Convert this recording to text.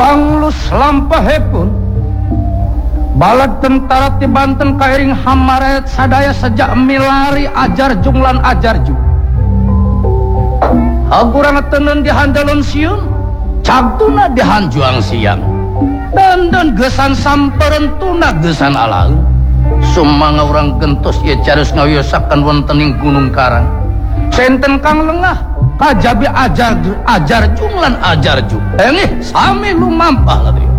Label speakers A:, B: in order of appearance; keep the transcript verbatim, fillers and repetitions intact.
A: Wanglus lampahipun balad tentara ti Banten kairing hamaret sadaya sejak milari ajar junglan ajar ju agurang tenen di handalon siun cagtuna di hanjuang siang dan dan gesan samperen tuna gesan alaun sumanga urang gentos ia carus ngawiyosakan wontening gunung karang senten kang lengah kajabi ajar ajar junglan ajar ju engih sami lumampah lagi